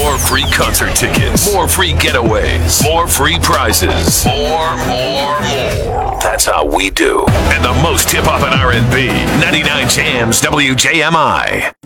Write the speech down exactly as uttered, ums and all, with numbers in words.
More free concert tickets. More free getaways. More free prizes. More, more, more. That's how we do. And the most hip-hop and R and B. ninety-nine Jams W J M I.